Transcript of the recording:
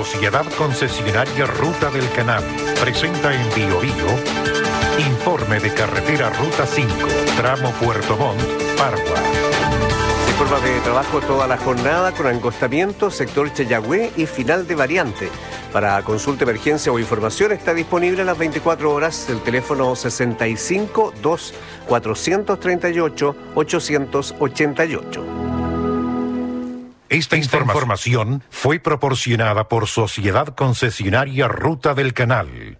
Sociedad Concesionaria Ruta del Canal presenta en Bio Bio informe de carretera Ruta 5, tramo Puerto Montt, Pargua. Forma de trabajo toda la jornada con angostamiento, sector Chayagüe y final de variante. Para consulta, emergencia o información está disponible a las 24 horas el teléfono 65 2 438 888. Esta información fue proporcionada por Sociedad Concesionaria Ruta del Canal.